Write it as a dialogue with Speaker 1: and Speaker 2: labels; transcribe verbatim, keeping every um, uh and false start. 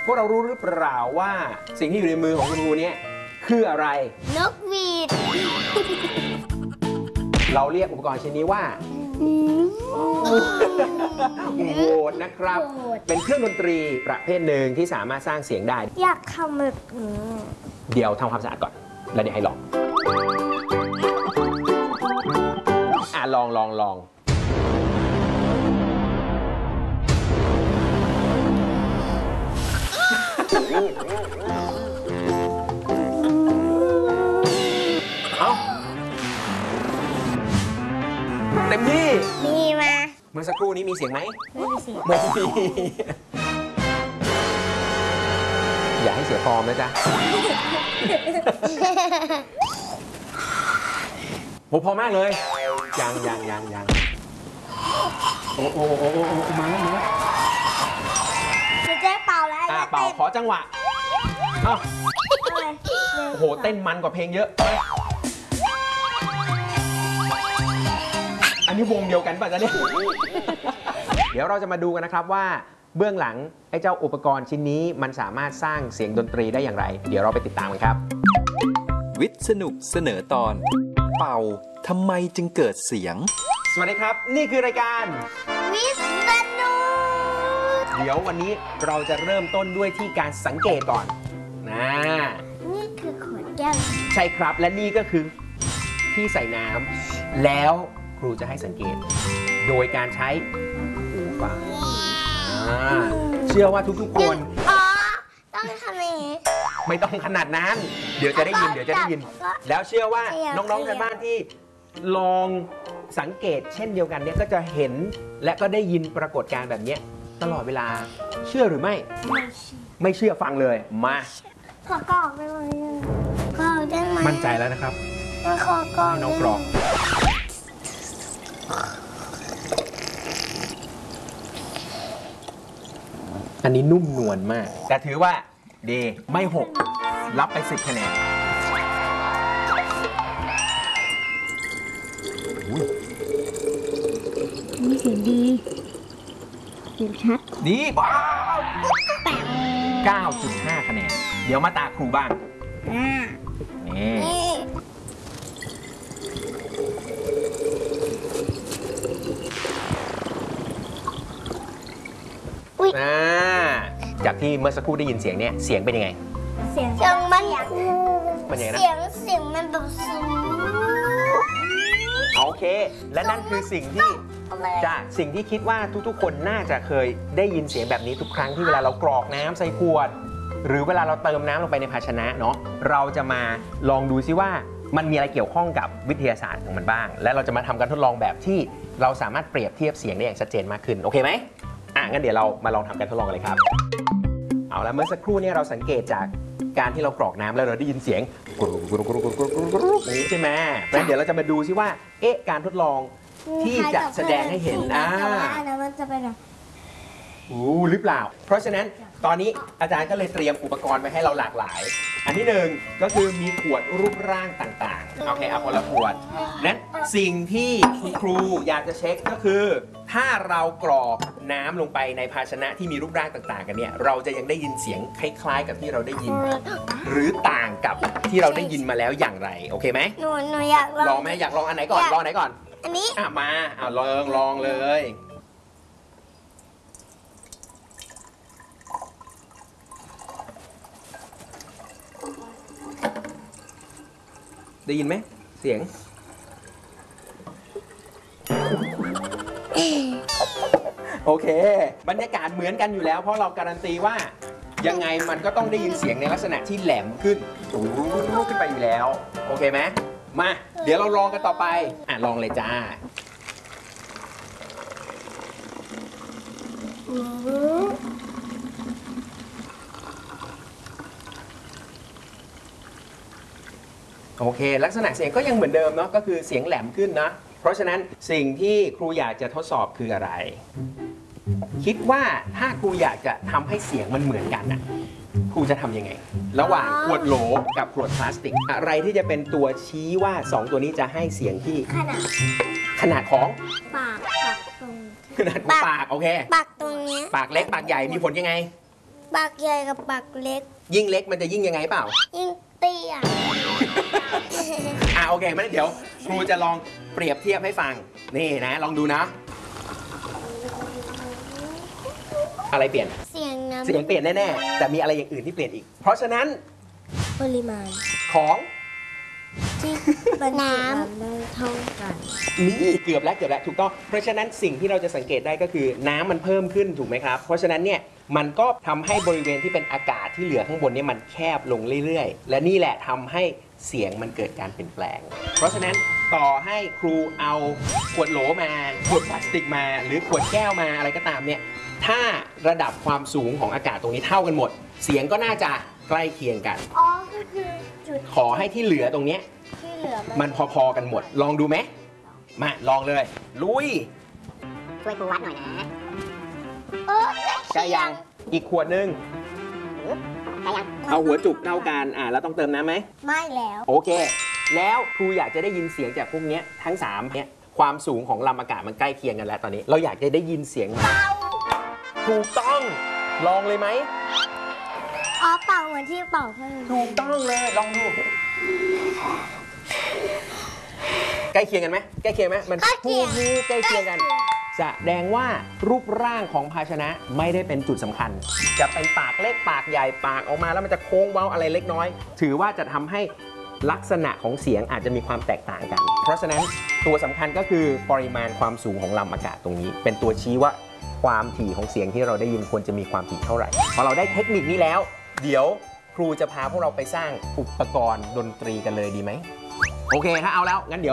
Speaker 1: พวกเรารู้หรือเปล่าว่าสิ่งที่อยู่ในมือของคุณครูเนี่ยคืออะไร
Speaker 2: นกหวีด
Speaker 1: เราเรียกอุปกรณ์ชิ้นนี้ว่าโหวดนะครับเป็นเครื่องดนตรีประเภทหนึ่งที่สามารถสร้างเสียงได้
Speaker 2: อยากทำแบบนี้
Speaker 1: เดี๋ยวทำความสะอาดก่อนแล้วเดี๋ยวให้ลองอ่ะลองลองลองเอาเต็มที่
Speaker 2: มีมา
Speaker 1: เมื่อสักครู่นี้มีเสียงไหม
Speaker 2: ไม่มีเสียง
Speaker 1: ไม่มีอย่าให้เสียฟอร์มนะจ๊ะโหพอมากเลยยังยังยังยังโอ้โอ้โอ้โอ้มาแล้วมาแล้ว
Speaker 2: จะแจ้เป่าแล้ว
Speaker 1: อ่าเป่าขอจังหวะอ้าวโอ้โหเต้นมันกว่าเพลงเยอะอันนี้วงเดียวกันป่ะจ๊ะเนี่ยเดี๋ยวเราจะมาดูกันนะครับว่าเบื้องหลังไอ้เจ้าอุปกรณ์ชิ้นนี้มันสามารถสร้างเสียงดนตรีได้อย่างไรเดี๋ยวเราไปติดตามกันครับ
Speaker 3: วิทย์สนุกเสนอตอนเป่าทำไมจึงเกิดเสียง
Speaker 1: สวัสดีครับนี่คือรายการ
Speaker 2: วิทย์สนุก
Speaker 1: เดี๋ยววันนี้เราจะเริ่มต้นด้วยที่การสังเกตก่อนนะ
Speaker 2: นี่คือขวดแก้ว
Speaker 1: ใช่ครับและนี่ก็คือที่ใส่น้ำแล้วครูจะให้สังเกตโดยการใช้หูฟังเชื่อว่าทุกๆคน
Speaker 2: อ๋อต้องทำอย่างนี้
Speaker 1: ไม่ต้องขนาดนั้นเดี๋ยวจะได้ยินเดี๋ยวจะได้ยินแล้วเชื่อว่าน้องๆทางบ้านที่ลองสังเกตเช่นเดียวกันเนี่ยก็จะเห็นและก็ได้ยินปรากฏการณ์แบบนี้ตลอดเวลาเชื่อหรือไม่ไม่เชื่อฟังเลยมา
Speaker 2: ขอกรอกได้ไหมกรอกได้ไหม
Speaker 1: มั่นใจแล้วนะครับ
Speaker 2: ขอกรอก
Speaker 1: น้องกรอกอันนี้นุ่มนวลมากแต่ถือว่าดีไม่หกรับไปสิบคะแนน
Speaker 2: นี่เสียงดีเสียงชัด
Speaker 1: ดีบ้า เก้าจุดห้า คะแนนเดี๋ยวมาตาครูบ้างนี่อ่าจากที่เมื่อสักครู่ได้ยินเสียงเนี่ยเสียงเป็นยังไง
Speaker 2: เสียงเสียงมัน
Speaker 1: มันยังไงนะ
Speaker 2: เสียงเสียงมันแบบสูง
Speaker 1: โอเคและนั่นคือสิ่งที่จากสิ่งที่คิดว่าทุกๆคนน่าจะเคยได้ยินเสียงแบบนี้ทุกครั้งที่เวลาเรากรอกน้ำใส่ขวดหรือเวลาเราเติมน้ำลงไปในภาชนะเนาะเราจะมาลองดูซิว่ามันมีอะไรเกี่ยวข้องกับวิทยาศาสตร์ของมันบ้างและเราจะมาทำการทดลองแบบที่เราสามารถเปรียบเทียบเสียงได้อย่างชัดเจนมากขึ้นโอเคไหมอ่ะงั้นเดี๋ยวเรามาลองทำการทดลองกันเลยครับเอาละเมื่อสักครู่นี้เราสังเกตจากการที่เรากรอกน้ำแล้วเราได้ยินเสียงกรุกรุกกรุกกรุกกรุกกรุกกรุกนี้ใช่ไหมงั้นเดี๋ยวเราจะมาดูซิว่าเอ๊ะการทดลองที่จะแสดงให้เห็นอ่า
Speaker 2: มันจะเป็นแบบ
Speaker 1: อู้หรือเปล่าเพราะฉะนั้นตอนนี้อาจารย์ก็เลยเตรียมอุปกรณ์ไว้ให้เราหลากหลายอันที่หนึ่งก็คือมีขวดรูปร่างต่างๆโอเคเอาคนละขวดนั้นสิ่งที่คุณครูอยากจะเช็คก็คือถ้าเรากรอกน้ำลงไปในภาชนะที่มีรูปร่างต่างๆกันเนี่ยเราจะยังได้ยินเสียงคล้ายๆกับที่เราได้ยินหรือต่างกับที่เราได้ยินมาแล้วอย่างไรโอเคไหม
Speaker 2: หนูหนูอยากลอง
Speaker 1: ลองไหมอยากลองอันไหนก่อนลองไหนก่อน
Speaker 2: อันนี้
Speaker 1: อ่ะมาอ่ะลองลองเลยได้ยินไหมเสียงโอเคบรรยากาศเหมือนกันอยู่แล้วเพราะเราการันตีว่ายังไงมันก็ต้องได้ยินเสียงในลักษณะที่แหลมขึ้นรูขึ้นไปอยู่แล้วโอเคไหมมาเดี๋ยวเราลองกันต่อไปอ่ะลองเลยจ้าโอเคลักษณะเสียงก็ยังเหมือนเดิมเนาะก็คือเสียงแหลมขึ้นนะเพราะฉะนั้นสิ่งที่ครูอยากจะทดสอบคืออะไรคิดว่าถ้าครูอยากจะทำให้เสียงมันเหมือนกันนะครูจะทำยังไงระหว่างขวดโหลกับขวดพลาสติกอะไรที่จะเป็นตัวชี้ว่าสองตัวนี้จะให้เสียงที่
Speaker 2: ขนาด
Speaker 1: ขนาดของ
Speaker 2: ปากปากตรง
Speaker 1: ขนาดของปากโอเค
Speaker 2: ปากตรงนี้
Speaker 1: ปากเล็กปากใหญ่มีผลยังไง
Speaker 2: ปากใหญ่กับปากเล็ก
Speaker 1: ยิ่งเล็กมันจะยิ่งยังไงเปล่า
Speaker 2: ยิ่งเตี้ย
Speaker 1: อ่ะโอเคงั้นเดี๋ยวครูจะลองเปรียบเทียบให้ฟังนี่นะลองดูนะ อะไรเปลี่ยน
Speaker 2: เสียงน้ำ
Speaker 1: เสียงเปลี่ยนแน่ๆแต่มีอะไรอย่างอื่นที่เปลี่ยนอีก เพราะฉะนั้น
Speaker 2: ปริมาณ
Speaker 1: ของ
Speaker 2: ที่บรรจุน้ำได้เท่ากัน
Speaker 1: นี่เกือบแล้วเกือบแล้วถูกต้องเพราะฉะนั้นสิ่งที่เราจะสังเกตได้ก็คือน้ำมันเพิ่มขึ้นถูกไหมครับ เพราะฉะนั้นเนี่ยมันก็ทำให้บริเวณที่เป็นอากาศที่เหลือข้างบนเนี่ยมันแคบลงเรื่อยๆ และนี่แหละทำให้เสียงมันเกิดการเปลี่ยนแปลง เพราะฉะนั้นต่อให้ครูเอาขวดโหลมาขวดพลาสติกมาหรือขวดแก้วมาอะไรก็ตามเนี่ยถ้าระดับความสูงของอากาศตรงนี้เท่ากันหมด เสียงก็น่าจะใกล้เคียงกัน
Speaker 2: อ๋อก็คือจุด
Speaker 1: ขอให้ที่เหลือตรงเนี้ย
Speaker 2: ที่เหลือ
Speaker 1: มันพอๆกันหมด ลองดูไหมมาลองเลย ลุย
Speaker 4: ช่วยครูวัดหน่อยนะ
Speaker 2: เออ
Speaker 1: ใกล้ยัง อีกขวดหนึง
Speaker 4: ใกล้ยัง
Speaker 1: เอาหัวจุกเท่ากันอ่าแล้วต้องเติมน้ำไหม
Speaker 2: ไม่แล้ว
Speaker 1: โอเค แล้วครูอยากจะได้ยินเสียงจากพวกเนี้ยทั้งสามเนี้ยความสูงของลำอากาศมันใกล้เคียงกันแล้วตอนนี้ เราอยากจะได้ยินเสียงมันถูกต้อง ลองเลยไหม
Speaker 2: อ๋อเป่าเหมือนที่เป่าเพิ่ม
Speaker 1: ถูกต้องเลย ลองดู ใกล้เคียงกันไหมใกล้เคียงไหมมันฮู้ฮู้ใกล้เคียงกัน แสดงว่ารูปร่างของภาชนะไม่ได้เป็นจุดสำคัญ จะเป็นปากเล็กปากใหญ่ปากออกมาแล้วมันจะโค้งเว้าอะไรเล็กน้อย ถือว่าจะทำให้ลักษณะของเสียงอาจจะมีความแตกต่างกัน เพราะฉะนั้นตัวสำคัญก็คือปริมาณความสูงของลำอากาศตรงนี้ เป็นตัวชี้ว่าความถี่ของเสียงที่เราได้ยินควรจะมีความถี่เท่าไหร่พอเราได้เทคนิคนี้แล้ว เดี๋ยวครูจะพาพวกเราไปสร้างอุปกรณ์ดนตรีกันเลยดีไหมโอเคถ้าเอาแล้วงั้นเดี๋ยว